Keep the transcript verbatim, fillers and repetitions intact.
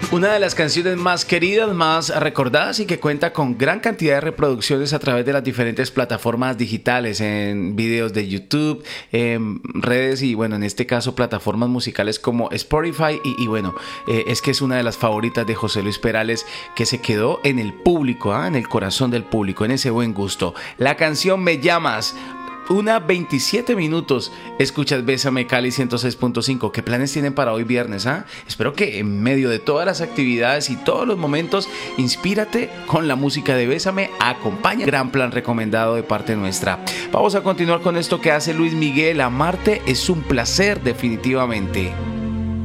Una de las canciones más queridas, más recordadas y que cuenta con gran cantidad de reproducciones a través de las diferentes plataformas digitales, en videos de YouTube, en redes y bueno, en este caso plataformas musicales como Spotify y, y bueno, eh, es que es una de las favoritas de José Luis Perales que se quedó en el público, ¿eh? en el corazón del público, en ese buen gusto. La canción Me Llamas. Una veintisiete minutos. Escuchas Bésame Cali ciento seis punto cinco. ¿Qué planes tienen para hoy viernes? ¿Ah? Espero que en medio de todas las actividades y todos los momentos, inspírate con la música de Bésame. Acompaña. Gran plan recomendado de parte nuestra. Vamos a continuar con esto que hace Luis Miguel. Amarte es un placer, definitivamente.